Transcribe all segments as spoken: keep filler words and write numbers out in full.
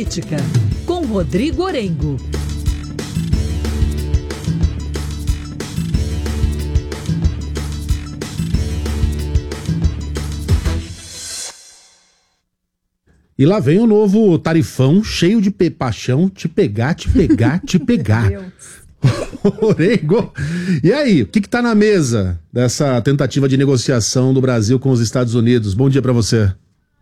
Política, com Rodrigo Orengo. E lá vem o novo tarifão cheio de pe- paixão, te pegar, te pegar, te pegar. Orengo. E aí, o que que tá na mesa dessa tentativa de negociação do Brasil com os Estados Unidos? Bom dia para você.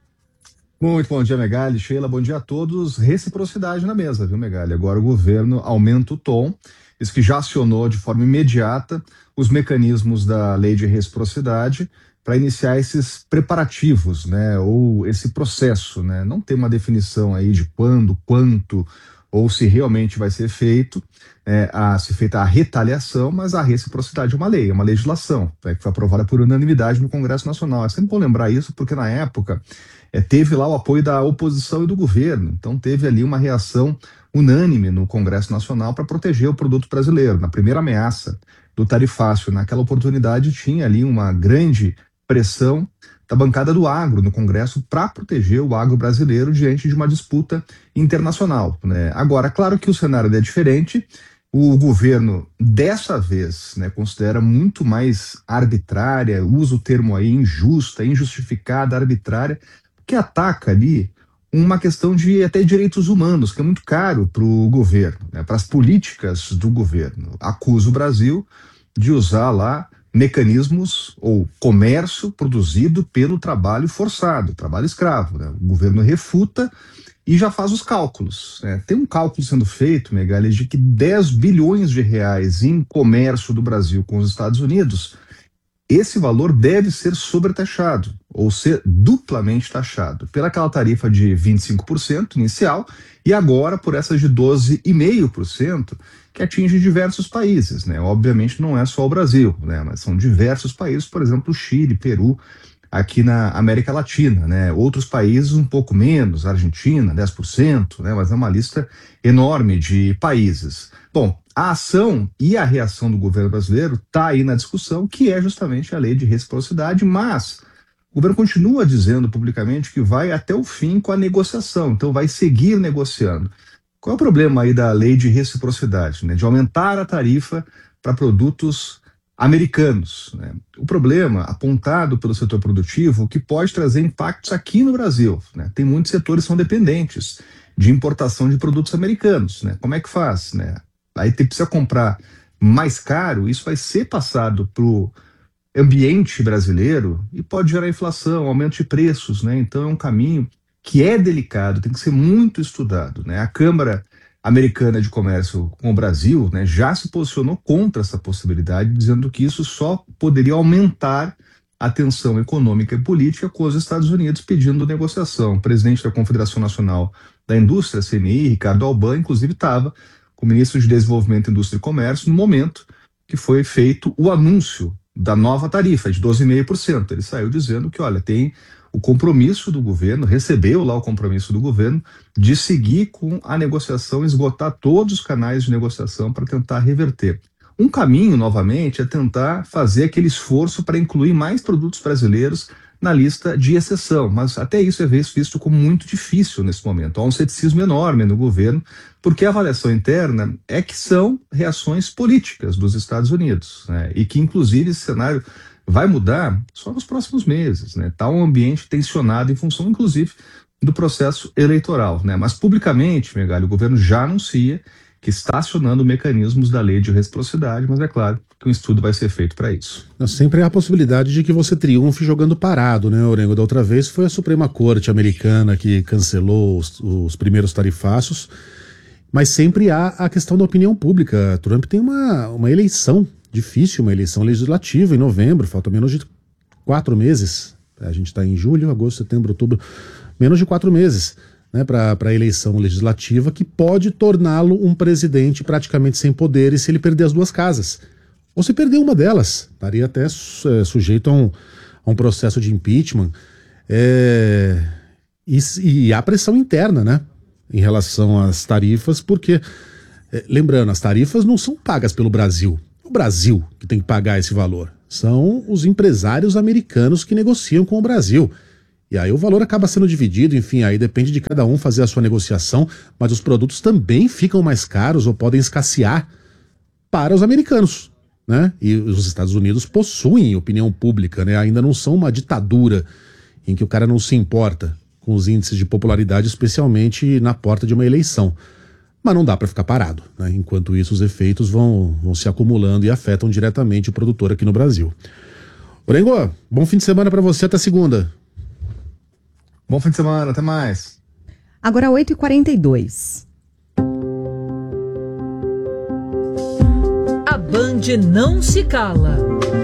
Muito bom dia, Megali, Sheila, bom dia a todos. Reciprocidade na mesa, viu, Megali? Agora o governo aumenta o tom, isso que já acionou de forma imediata os mecanismos da lei de reciprocidade para iniciar esses preparativos, né, ou esse processo, né? Não tem uma definição aí de quando, quanto, ou se realmente vai ser feito, é, a, se feita a retaliação, mas a reciprocidade é uma lei, é uma legislação, né, que foi aprovada por unanimidade no Congresso Nacional. É sempre bom lembrar isso, porque na época é, teve lá o apoio da oposição e do governo, então teve ali uma reação unânime no Congresso Nacional para proteger o produto brasileiro. Na primeira ameaça do tarifácio, naquela oportunidade tinha ali uma grande pressão da bancada do agro no Congresso para proteger o agro brasileiro diante de uma disputa internacional, né? Agora, claro que o cenário é diferente. O governo, dessa vez, né, considera muito mais arbitrária, usa o termo aí injusta, injustificada, arbitrária, que ataca ali uma questão de até direitos humanos, que é muito caro para o governo, né, para as políticas do governo. Acusa o Brasil de usar lá mecanismos ou comércio produzido pelo trabalho forçado, trabalho escravo, né? O governo refuta e já faz os cálculos, né? Tem um cálculo sendo feito, Megali, de que dez bilhões de reais em comércio do Brasil com os Estados Unidos, esse valor deve ser sobretaxado, ou ser duplamente taxado, pelaquela tarifa de vinte e cinco por cento inicial e agora por essa de doze vírgula cinco por cento que atinge diversos países, né? Obviamente não é só o Brasil, né? Mas são diversos países, por exemplo, Chile, Peru, aqui na América Latina, né? Outros países um pouco menos, Argentina, dez por cento, né? Mas é uma lista enorme de países. Bom, a ação e a reação do governo brasileiro está aí na discussão, que é justamente a lei de reciprocidade, mas o governo continua dizendo publicamente que vai até o fim com a negociação, então vai seguir negociando. Qual é o problema aí da lei de reciprocidade, né? De aumentar a tarifa para produtos americanos, né? O problema apontado pelo setor produtivo que pode trazer impactos aqui no Brasil, né? Tem muitos setores que são dependentes de importação de produtos americanos, né? Como é que faz, né? Aí tem, precisa comprar mais caro, isso vai ser passado para o ambiente brasileiro e pode gerar inflação, aumento de preços, né? Então é um caminho que é delicado, tem que ser muito estudado, né? A Câmara Americana de Comércio com o Brasil, né, já se posicionou contra essa possibilidade, dizendo que isso só poderia aumentar a tensão econômica e política com os Estados Unidos, pedindo negociação. O presidente da Confederação Nacional da Indústria, C N I, Ricardo Alban, inclusive estava com o ministro de Desenvolvimento, Indústria e Comércio no momento que foi feito o anúncio da nova tarifa de doze vírgula cinco por cento. Ele saiu dizendo que, olha, tem o compromisso do governo, recebeu lá o compromisso do governo de seguir com a negociação, esgotar todos os canais de negociação para tentar reverter. Um caminho, novamente, é tentar fazer aquele esforço para incluir mais produtos brasileiros na lista de exceção, mas até isso é visto como muito difícil nesse momento. Há um ceticismo enorme no governo, porque a avaliação interna é que são reações políticas dos Estados Unidos, né? E que, inclusive, esse cenário vai mudar só nos próximos meses, né? Está um ambiente tensionado em função, inclusive, do processo eleitoral, né? Mas publicamente, Megali, o governo já anuncia que está acionando mecanismos da lei de reciprocidade, mas é claro que um estudo vai ser feito para isso. Sempre há a possibilidade de que você triunfe jogando parado, né, Orengo? Da outra vez foi a Suprema Corte americana que cancelou os, os primeiros tarifácios, mas sempre há a questão da opinião pública. Trump tem uma, uma eleição difícil, uma eleição legislativa em novembro, falta menos de quatro meses. A gente está em julho, agosto, setembro, outubro, menos de quatro meses, né, para a eleição legislativa, que pode torná-lo um presidente praticamente sem poderes se ele perder as duas casas. Ou se perder uma delas, estaria até é, sujeito a um, a um processo de impeachment. É, e, e há pressão interna, né, em relação às tarifas, porque, é, lembrando, as tarifas não são pagas pelo Brasil. O Brasil que tem que pagar esse valor. São os empresários americanos que negociam com o Brasil. E aí o valor acaba sendo dividido, enfim, aí depende de cada um fazer a sua negociação, mas os produtos também ficam mais caros ou podem escassear para os americanos, né? E os Estados Unidos possuem opinião pública, né? Ainda não são uma ditadura em que o cara não se importa com os índices de popularidade, especialmente na porta de uma eleição. Mas não dá para ficar parado, né? Enquanto isso, os efeitos vão, vão se acumulando e afetam diretamente o produtor aqui no Brasil. Orengo, bom fim de semana para você, até segunda. Bom fim de semana, até mais. Agora oito e quarenta e dois. A Band não se cala.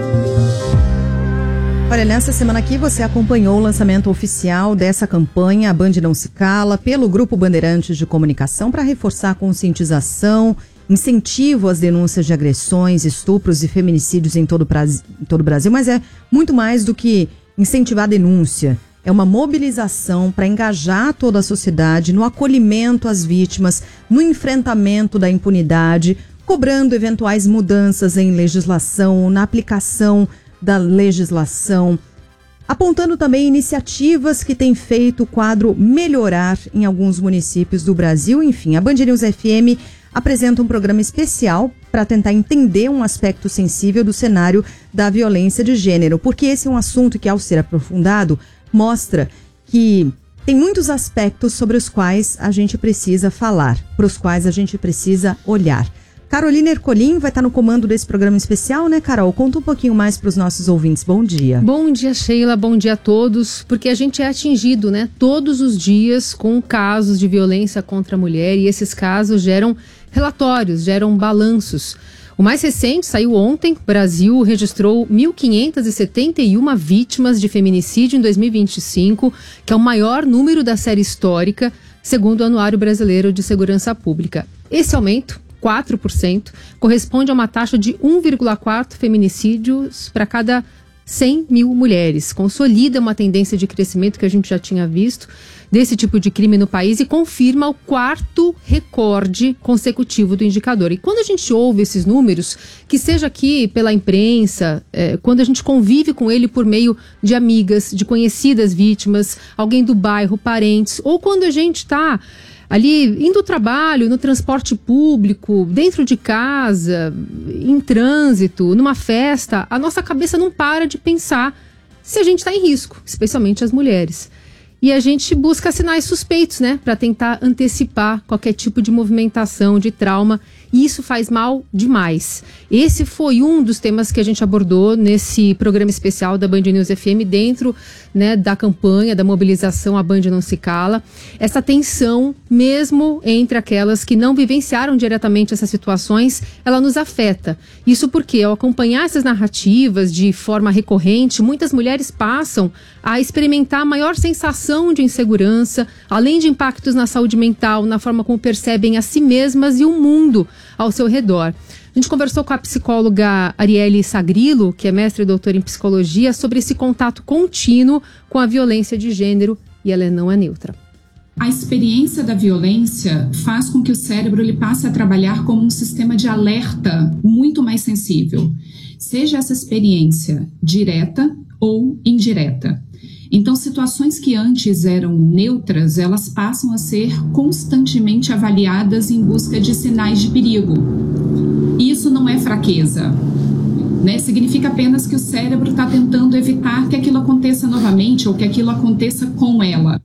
Olha, nessa semana aqui você acompanhou o lançamento oficial dessa campanha, A Band Não Se Cala, pelo Grupo Bandeirantes de Comunicação para reforçar a conscientização, incentivo às denúncias de agressões, estupros e feminicídios em todo o Brasil, em todo o Brasil, mas é muito mais do que incentivar a denúncia. É uma mobilização para engajar toda a sociedade no acolhimento às vítimas, no enfrentamento da impunidade, cobrando eventuais mudanças em legislação, na aplicação da legislação, apontando também iniciativas que têm feito o quadro melhorar em alguns municípios do Brasil. Enfim, a Band News F M apresenta um programa especial para tentar entender um aspecto sensível do cenário da violência de gênero, porque esse é um assunto que, ao ser aprofundado, mostra que tem muitos aspectos sobre os quais a gente precisa falar, para os quais a gente precisa olhar. Carolina Ercolim vai estar no comando desse programa especial, né, Carol? Conta um pouquinho mais para os nossos ouvintes. Bom dia. Bom dia, Sheila. Bom dia a todos. Porque a gente é atingido, né, todos os dias com casos de violência contra a mulher, e esses casos geram relatórios, geram balanços. O mais recente saiu ontem. O Brasil registrou mil quinhentas e setenta e uma vítimas de feminicídio em dois mil e vinte e cinco, que é o maior número da série histórica, segundo o Anuário Brasileiro de Segurança Pública. Esse aumento, quatro por cento, corresponde a uma taxa de um vírgula quatro feminicídios para cada cem mil mulheres. Consolida uma tendência de crescimento que a gente já tinha visto desse tipo de crime no país e confirma o quarto recorde consecutivo do indicador. E quando a gente ouve esses números, que seja aqui pela imprensa, é, quando a gente convive com ele por meio de amigas, de conhecidas vítimas, alguém do bairro, parentes, ou quando a gente está ali indo ao trabalho, no transporte público, dentro de casa, em trânsito, numa festa, a nossa cabeça não para de pensar se a gente está em risco, especialmente as mulheres. E a gente busca sinais suspeitos, né, para tentar antecipar qualquer tipo de movimentação, de trauma, e isso faz mal demais. Esse foi um dos temas que a gente abordou nesse programa especial da Band News F M, dentro, né, da campanha, da mobilização A Band Não Se Cala. Essa tensão, mesmo entre aquelas que não vivenciaram diretamente essas situações, ela nos afeta. Isso porque, ao acompanhar essas narrativas de forma recorrente, muitas mulheres passam a experimentar a maior sensação de insegurança, além de impactos na saúde mental, na forma como percebem a si mesmas e o mundo ao seu redor. A gente conversou com a psicóloga Arielle Sagrilo, que é mestre e doutora em psicologia, sobre esse contato contínuo com a violência de gênero, e ela não é neutra. A experiência da violência faz com que o cérebro ele passe a trabalhar como um sistema de alerta muito mais sensível, seja essa experiência direta ou indireta. Então, situações que antes eram neutras, elas passam a ser constantemente avaliadas em busca de sinais de perigo. E isso não é fraqueza, né? Significa apenas que o cérebro está tentando evitar que aquilo aconteça novamente ou que aquilo aconteça com ela.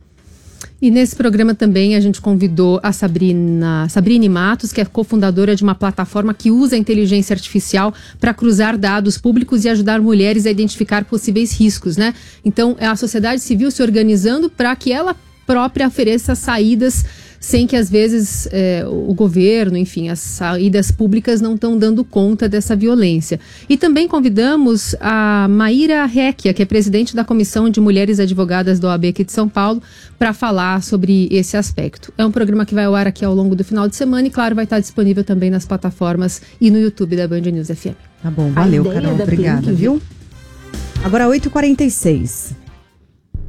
E nesse programa também a gente convidou a Sabrina, Sabrine Matos, que é cofundadora de uma plataforma que usa a inteligência artificial para cruzar dados públicos e ajudar mulheres a identificar possíveis riscos, né? Então, é a sociedade civil se organizando para que ela própria ofereça saídas, sem que às vezes é, o governo, enfim, as saídas públicas não estão dando conta dessa violência. E também convidamos a Maíra Recchia, que é presidente da Comissão de Mulheres Advogadas da O A B aqui de São Paulo, para falar sobre esse aspecto. É um programa que vai ao ar aqui ao longo do final de semana e, claro, vai estar disponível também nas plataformas e no YouTube da Band News F M. Tá bom, valeu, Carol. Obrigada, viu? Agora oito e quarenta e seis.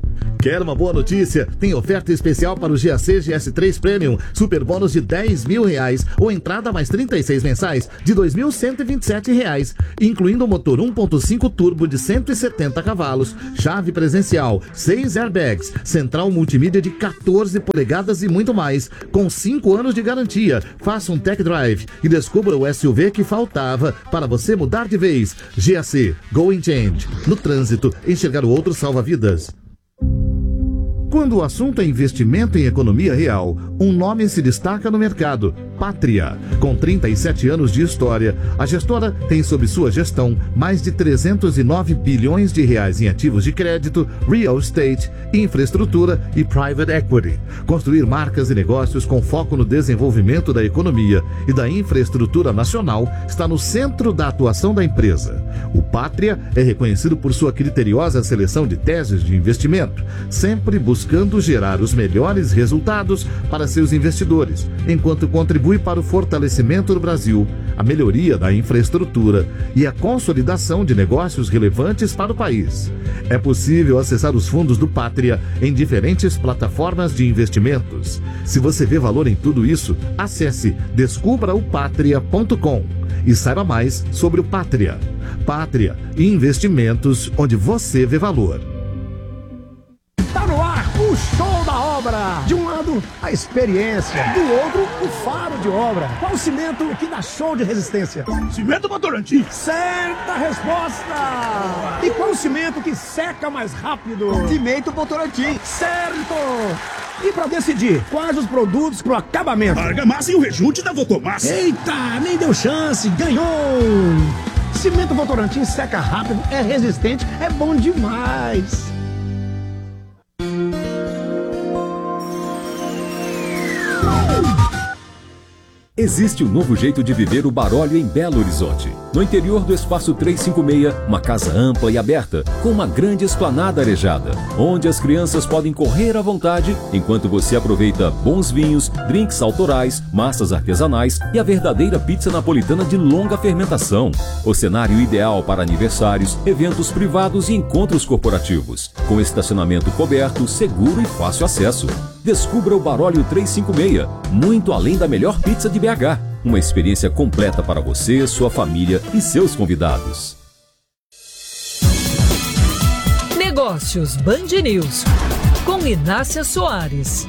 Quer uma boa notícia? Tem oferta especial para o G A C G S três Premium, super bônus de dez mil reais ou entrada mais trinta e seis mensais de dois mil cento e vinte e sete reais, incluindo motor um ponto cinco turbo de cento e setenta cavalos, chave presencial, seis airbags, central multimídia de quatorze polegadas e muito mais, com cinco anos de garantia. Faça um tech drive e descubra o S U V que faltava para você mudar de vez. G A C, Go and Change. No trânsito, enxergar o outro salva vidas. Quando o assunto é investimento em economia real, um nome se destaca no mercado: Pátria. Com trinta e sete anos de história, a gestora tem sob sua gestão mais de trezentos e nove bilhões de reais em ativos de crédito, real estate, infraestrutura e private equity. Construir marcas e negócios com foco no desenvolvimento da economia e da infraestrutura nacional está no centro da atuação da empresa. O Pátria é reconhecido por sua criteriosa seleção de teses de investimento, sempre buscando buscando gerar os melhores resultados para seus investidores, enquanto contribui para o fortalecimento do Brasil, a melhoria da infraestrutura e a consolidação de negócios relevantes para o país. É possível acessar os fundos do Pátria em diferentes plataformas de investimentos. Se você vê valor em tudo isso, acesse descubra o patria ponto com e saiba mais sobre o Pátria. Pátria, investimentos onde você vê valor. Tá no ar o show da obra. De um lado, a experiência. Do outro, o faro de obra. Qual o cimento que dá show de resistência? Cimento Votorantim. Certa resposta. E qual o cimento que seca mais rápido? Cimento Votorantim. Certo. E para decidir quais os produtos pro acabamento? Argamassa e o rejunte da Votomassa. Eita, nem deu chance. Ganhou. Cimento Votorantim seca rápido, é resistente, é bom demais. Existe um novo jeito de viver o Barólio em Belo Horizonte. No interior do Espaço trezentos e cinquenta e seis, uma casa ampla e aberta, com uma grande esplanada arejada, onde as crianças podem correr à vontade, enquanto você aproveita bons vinhos, drinks autorais, massas artesanais e a verdadeira pizza napolitana de longa fermentação. O cenário ideal para aniversários, eventos privados e encontros corporativos, com estacionamento coberto, seguro e fácil acesso. Descubra o Barólio trezentos e cinquenta e seis, muito além da melhor pizza de B H. Uma experiência completa para você, sua família e seus convidados. Negócios Band News, com Inácia Soares.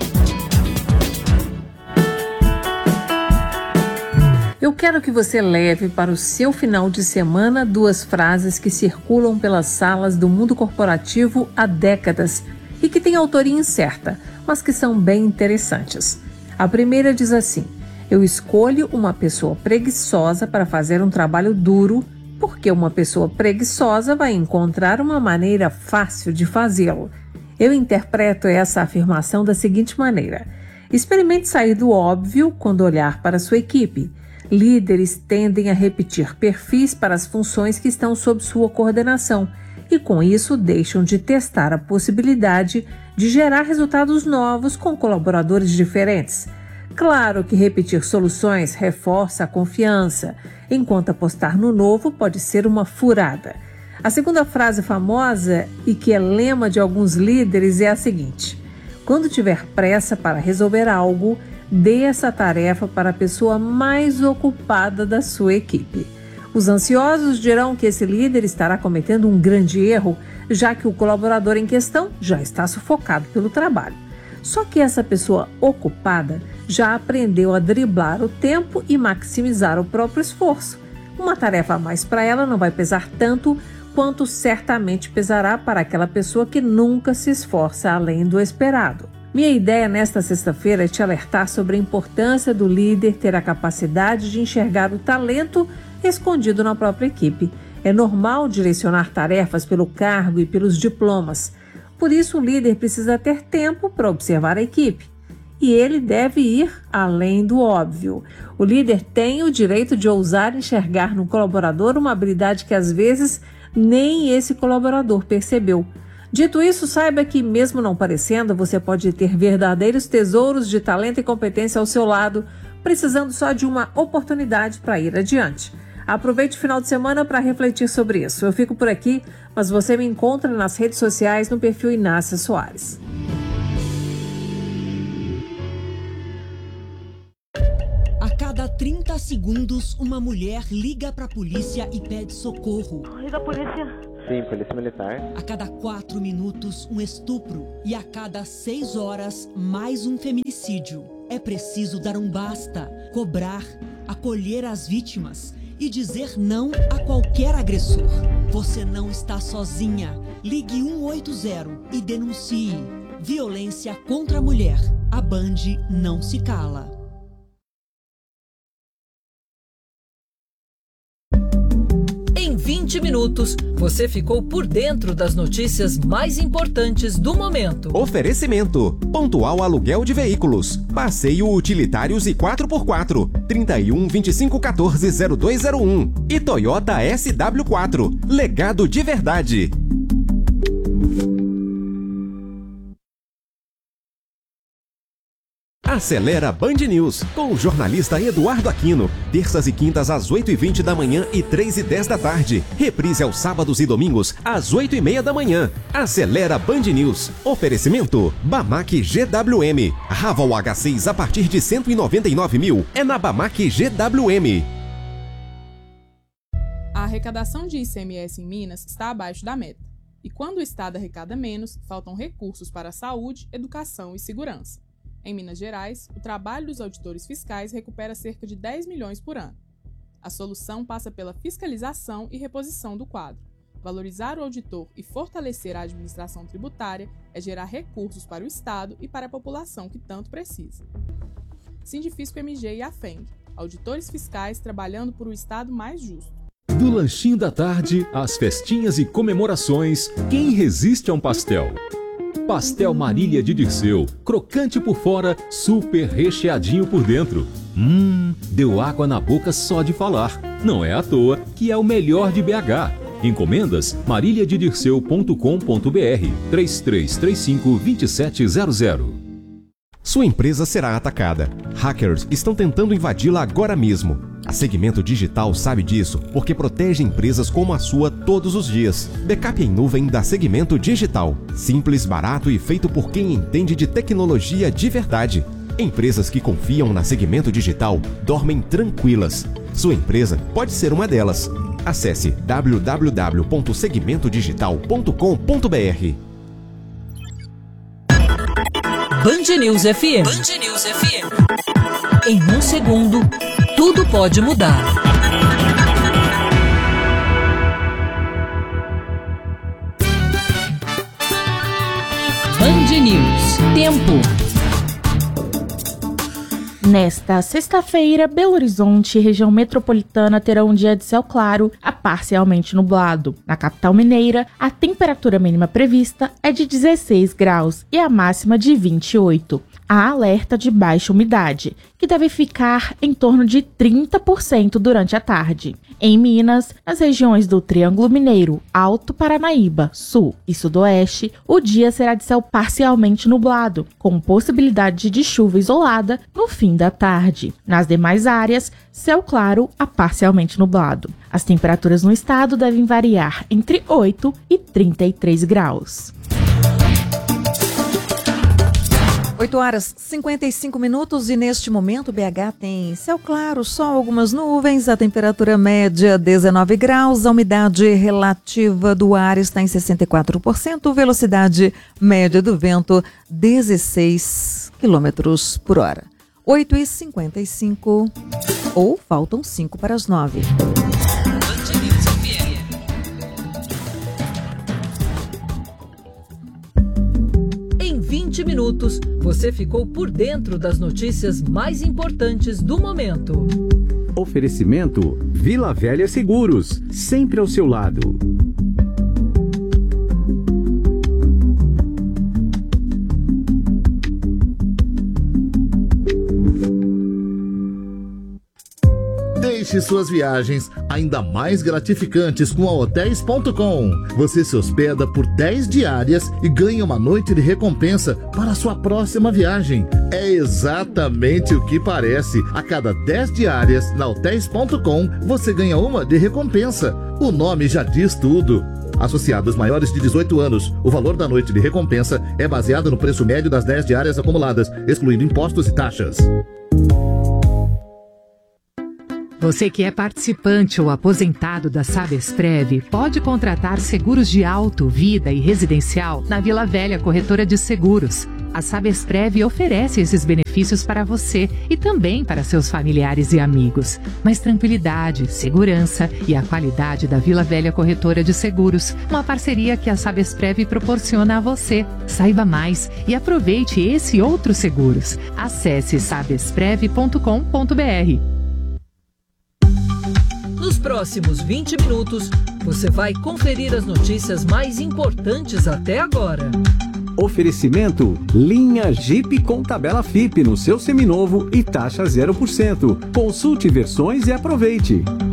Eu quero que você leve para o seu final de semana duas frases que circulam pelas salas do mundo corporativo há décadas e que têm autoria incerta, mas que são bem interessantes. A primeira diz assim: eu escolho uma pessoa preguiçosa para fazer um trabalho duro, porque uma pessoa preguiçosa vai encontrar uma maneira fácil de fazê-lo. Eu interpreto essa afirmação da seguinte maneira: experimente sair do óbvio quando olhar para sua equipe. Líderes tendem a repetir perfis para as funções que estão sob sua coordenação e, com isso, deixam de testar a possibilidade de gerar resultados novos com colaboradores diferentes. Claro que repetir soluções reforça a confiança, enquanto apostar no novo pode ser uma furada. A segunda frase famosa e que é lema de alguns líderes é a seguinte: quando tiver pressa para resolver algo, dê essa tarefa para a pessoa mais ocupada da sua equipe. Os ansiosos dirão que esse líder estará cometendo um grande erro, já que o colaborador em questão já está sufocado pelo trabalho. Só que essa pessoa ocupada já aprendeu a driblar o tempo e maximizar o próprio esforço. Uma tarefa a mais para ela não vai pesar tanto quanto certamente pesará para aquela pessoa que nunca se esforça além do esperado. Minha ideia nesta sexta-feira é te alertar sobre a importância do líder ter a capacidade de enxergar o talento escondido na própria equipe. É normal direcionar tarefas pelo cargo e pelos diplomas. Por isso, o líder precisa ter tempo para observar a equipe. E ele deve ir além do óbvio. O líder tem o direito de ousar enxergar no colaborador uma habilidade que às vezes nem esse colaborador percebeu. Dito isso, saiba que, mesmo não parecendo, você pode ter verdadeiros tesouros de talento e competência ao seu lado, precisando só de uma oportunidade para ir adiante. Aproveite o final de semana para refletir sobre isso. Eu fico por aqui, mas você me encontra nas redes sociais no perfil Inácia Soares. cada trinta segundos, uma mulher liga pra polícia e pede socorro. Liga a polícia. Sim, polícia militar. A cada quatro minutos, um estupro. E a cada seis horas, mais um feminicídio. É preciso dar um basta, cobrar, acolher as vítimas e dizer não a qualquer agressor. Você não está sozinha. Ligue um oito zero e denuncie. Violência contra a mulher. A Band não se cala. Em vinte minutos, você ficou por dentro das notícias mais importantes do momento. Oferecimento: Pontual Aluguel de Veículos, Passeio Utilitários e quatro por quatro, trinta e um, vinte e cinco, quatorze, zero dois zero um e Toyota S W quatro, legado de verdade. Acelera Band News, com o jornalista Eduardo Aquino. Terças e quintas às oito e vinte da manhã e três e dez da tarde. Reprise aos sábados e domingos às oito e meia da manhã. Acelera Band News. Oferecimento: Bamac G W M. Raval H seis a partir de cento e noventa e nove mil. É na Bamac G W M. A arrecadação de I C M S em Minas está abaixo da meta. E quando o Estado arrecada menos, faltam recursos para saúde, educação e segurança. Em Minas Gerais, o trabalho dos auditores fiscais recupera cerca de dez milhões por ano. A solução passa pela fiscalização e reposição do quadro. Valorizar o auditor e fortalecer a administração tributária é gerar recursos para o Estado e para a população que tanto precisa. Sindifisco M G e a F E N G, auditores fiscais trabalhando por um Estado mais justo. Do lanchinho da tarde, às festinhas e comemorações, quem resiste a um pastel? Pastel Marília de Dirceu, crocante por fora, super recheadinho por dentro. Hum, deu água na boca só de falar. Não é à toa que é o melhor de B H. Encomendas marília de dirceu ponto com ponto b r, três três três cinco, dois sete zero zero. Sua empresa será atacada. Hackers estão tentando invadi-la agora mesmo. A Segmento Digital sabe disso porque protege empresas como a sua todos os dias. Backup em nuvem da Segmento Digital. Simples, barato e feito por quem entende de tecnologia de verdade. Empresas que confiam na Segmento Digital dormem tranquilas. Sua empresa pode ser uma delas. Acesse w w w ponto segmento digital ponto com ponto b r. Band News F M. Band News F M. Em um segundo, tudo pode mudar. Band News. Tempo. Nesta sexta-feira, Belo Horizonte e região metropolitana terão um dia de céu claro a parcialmente nublado. Na capital mineira, a temperatura mínima prevista é de dezesseis graus e a máxima de vinte e oito. Há alerta de baixa umidade, que deve ficar em torno de trinta por cento durante a tarde. Em Minas, nas regiões do Triângulo Mineiro, Alto Paranaíba, Sul e Sudoeste, o dia será de céu parcialmente nublado, com possibilidade de chuva isolada no fim da tarde. Nas demais áreas, céu claro a parcialmente nublado. As temperaturas no estado devem variar entre oito e trinta e três graus. oito horas e cinquenta e cinco minutos e neste momento B H tem céu claro, sol, algumas nuvens, a temperatura média dezenove graus, a umidade relativa do ar está em sessenta e quatro por cento, velocidade média do vento dezesseis quilômetros por hora. oito e cinquenta e cinco, ou faltam cinco para as nove. Em vinte minutos, você ficou por dentro das notícias mais importantes do momento. Oferecimento Vila Velha Seguros, sempre ao seu lado. Deixe suas viagens ainda mais gratificantes com a hotéis ponto com. Você se hospeda por dez diárias e ganha uma noite de recompensa para a sua próxima viagem. É exatamente o que parece. A cada dez diárias na hotéis ponto com, você ganha uma de recompensa. O nome já diz tudo. Associados maiores de dezoito anos, o valor da noite de recompensa é baseado no preço médio das dez diárias acumuladas, excluindo impostos e taxas. Você que é participante ou aposentado da Sabesprev pode contratar seguros de auto, vida e residencial na Vila Velha Corretora de Seguros. A Sabesprev oferece esses benefícios para você e também para seus familiares e amigos. Mas tranquilidade, segurança e a qualidade da Vila Velha Corretora de Seguros. Uma parceria que a Sabesprev proporciona a você. Saiba mais e aproveite esse e outros seguros. Acesse sabesprev ponto com ponto br. Nos próximos vinte minutos, você vai conferir as notícias mais importantes até agora. Oferecimento: linha Jeep com tabela F I P no seu seminovo e taxa zero por cento. Consulte versões e aproveite.